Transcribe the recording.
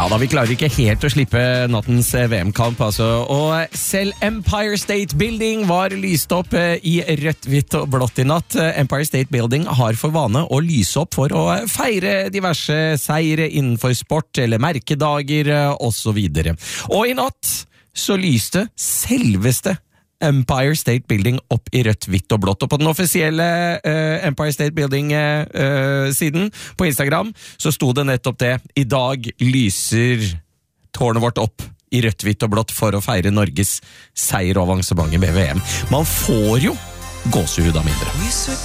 Ja da, vi klarer ikke helt å slippe nattens VM-kamp, altså. Og selv Empire State Building var lyst opp i rødt, hvitt og blått i natt. Empire State Building har for vane å lyse opp for å feire diverse seire innenfor sport eller merkedager og så videre. Og i natt så lyste selveste Empire State Building opp i rødt, hvitt og blått. Og på den offisielle Empire State Building-siden på Instagram så sto det nettopp det. I dag lyser tårnet vårt opp i rødt, hvitt og blått for å feire Norges seier og avansement med VM. Man får jo gåsehud av mindre.